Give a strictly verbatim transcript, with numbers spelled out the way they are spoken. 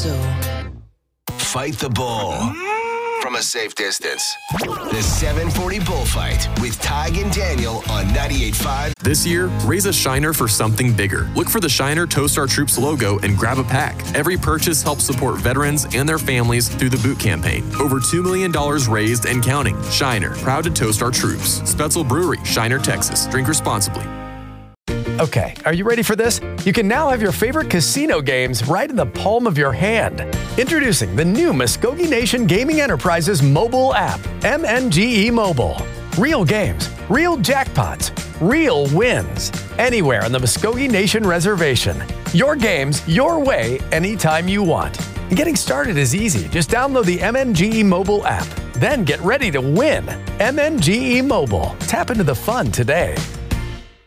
so. Fight the bull from a safe distance. The seven forty Bullfight with Tig and Daniel on ninety-eight point five. This year, raise a Shiner for something bigger. Look for the Shiner Toast Our Troops logo and grab a pack. Every purchase helps support veterans and their families through the boot campaign. Over two million dollars raised and counting. Shiner, proud to toast our troops. Spetzel Brewery, Shiner, Texas. Drink responsibly. Okay, are you ready for this? You can now have your favorite casino games right in the palm of your hand. Introducing the new Muskogee Nation Gaming Enterprises mobile app, M N G E Mobile. Real games, real jackpots, real wins. Anywhere on the Muskogee Nation Reservation. Your games, your way, anytime you want. And getting started is easy. Just download the M N G E Mobile app. Then get ready to win. M N G E Mobile. Tap into the fun today.